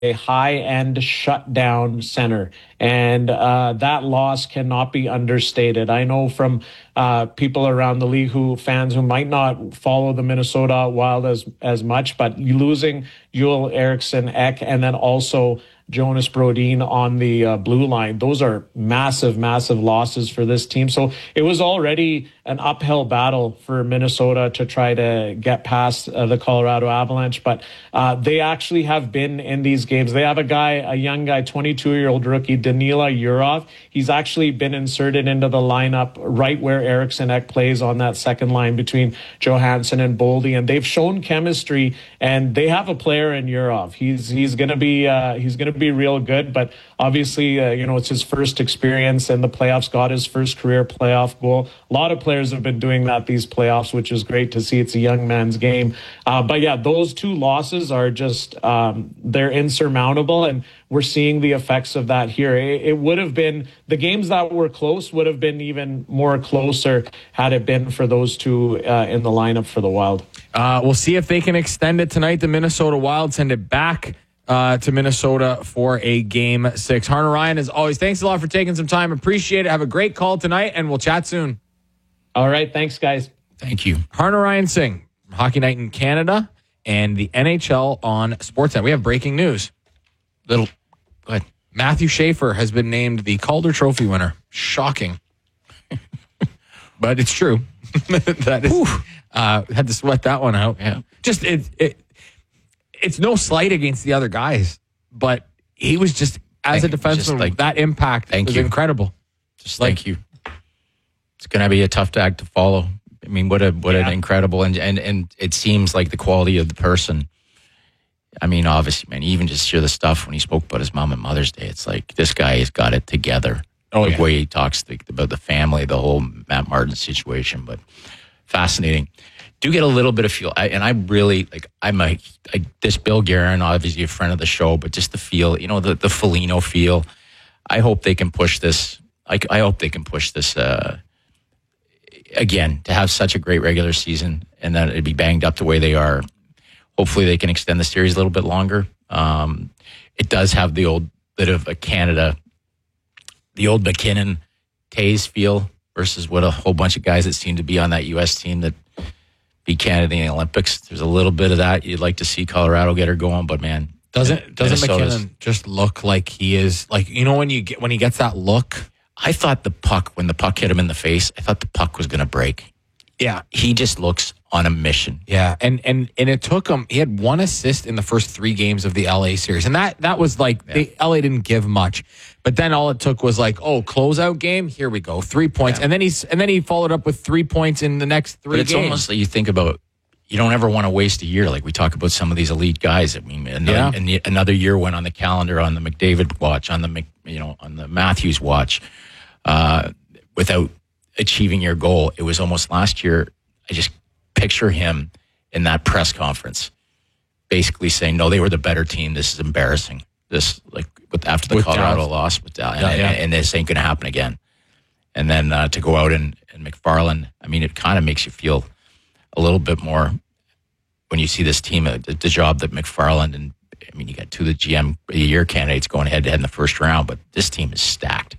a high-end shutdown center, and that loss cannot be understated. I know from people around the league fans who might not follow the Minnesota Wild as much, but losing Joel Eriksson Ek and then also Jonas Brodin on the blue line. Those are massive, massive losses for this team. So it was already an uphill battle for Minnesota to try to get past the Colorado Avalanche. But they actually have been in these games. They have a young guy, 22-year-old rookie, Danila Yurov. He's actually been inserted into the lineup right where Eriksson Ek plays on that second line between Johansson and Boldy. And they've shown chemistry, and they have a player in Yurov. He's going to be real good, but obviously, it's his first experience in the playoffs, got his first career playoff goal. A lot of players have been doing that these playoffs, which is great to see. It's a young man's game. But yeah, those two losses are just, they're insurmountable, and we're seeing the effects of that here. It would have been, the games that were close would have been even more closer had it been for those two in the lineup for the Wild. We'll see if they can extend it tonight. The Minnesota Wild send it back to Minnesota for a Game 6. Harner Ryan, as always, thanks a lot for taking some time. Appreciate it. Have a great call tonight, and we'll chat soon. All right. Thanks, guys. Thank you. Harner Ryan Singh, Hockey Night in Canada and the NHL on Sportsnet. We have breaking news. Go ahead. Matthew Schaefer has been named the Calder Trophy winner. Shocking. But it's true. That is, had to sweat that one out. Yeah. Just it's no slight against the other guys, but he was just, as a defenseman, that impact was incredible. Thank you. It's going to be a tough act to follow. I mean, what an incredible, and it seems like the quality of the person. I mean, obviously, man, you even just hear the stuff when he spoke about his mom at Mother's Day. It's like, this guy has got it together. The way he talks about the family, the whole Matt Martin situation, but fascinating. Do get a little bit of feel, and I really this Bill Guerin, obviously a friend of the show, but just the feel, the Foligno feel. I hope they can push this. I hope they can push this again, to have such a great regular season, and that it'd be banged up the way they are. Hopefully, they can extend the series a little bit longer. It does have the old bit of a Canada, the old McKinnon Tays feel versus what a whole bunch of guys that seem to be on that U.S. team that beat Canada in the Olympics. There's a little bit of that. You'd like to see Colorado get her going, but man, doesn't McKinnon just look like he is, like, when he gets that look? I thought when the puck hit him in the face, I thought the puck was going to break. Yeah, he just looks on a mission. Yeah, and it took him. He had one assist in the first 3 games of the LA series, and that was like the LA didn't give much. But then all it took was closeout game. Here we go, 3 points, and then he followed up with 3 points in the next 3 games. It's almost like you think about, you don't ever want to waste a year. Like we talk about some of these elite guys. I mean, another year went on the calendar on the McDavid watch, on the Matthews watch, without achieving your goal. It was almost last year. I just picture him in that press conference, basically saying, "No, they were the better team. This is embarrassing. This after the Colorado loss, and this ain't going to happen again." And then to go out and McFarland, I mean, it kind of makes you feel a little bit more when you see this team, the job that McFarland, and I mean, you got 2 of the GM of the year candidates going head to head in the first round, but this team is stacked.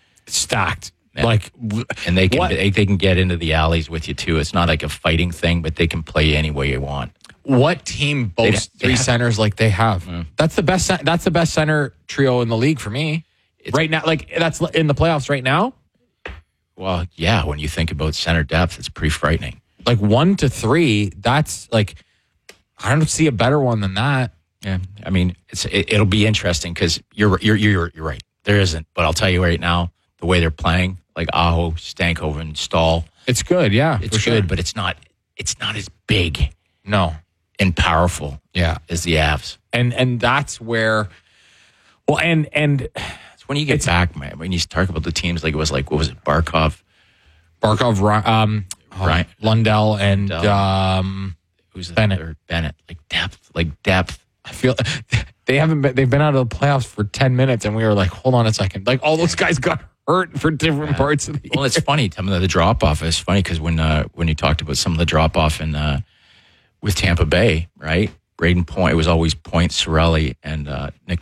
Yeah. And they can get into the alleys with you too. It's not like a fighting thing, but they can play any way you want. What team boasts 3 centers like they have? That's the best. That's the best center trio in the league for me right now. Like, that's in the playoffs right now. Well, yeah. When you think about center depth, it's pretty frightening. Like 1 to 3. That's like, I don't see a better one than that. Yeah, I mean, it'll be interesting because you're right. There isn't, but I'll tell you right now, the way they're playing, like Aho, Stankoven, Stahl, it's good. Yeah, it's good, but it's not as big. No. And powerful. Yeah, as the Avs. And that's where. Well, and it's when you get back, man. When you talk about the teams, what was it? Barkov, Ryan, Lundell, and who's the Bennett. Third? Bennett. Like depth. I feel they've been out of the playoffs for 10 minutes, and we were like, hold on a second. Like, all those guys got hurt for different parts of the year. Well, it's funny. Some of the drop off is funny because when you talked about some of the drop off in with Tampa Bay, right? Braden Point. It was always Point, Cirelli, and Nick